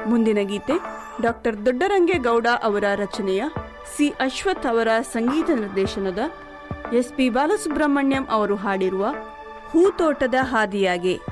ಮುಂದಿನ ಗೀತೆ ಡಾಕ್ಟರ್ ದೊಡ್ಡರಂಗೇಗೌಡ ಅವರ ರಚನೆಯ, ಸಿ ಅಶ್ವಥ್ ಅವರ ಸಂಗೀತ ನಿರ್ದೇಶನದ, ಎಸ್ ಪಿ ಬಾಲಸುಬ್ರಹ್ಮಣ್ಯಂ ಅವರು ಹಾಡಿರುವ ಹೂತೋಟದ ಹಾದಿಯಾಗೆ.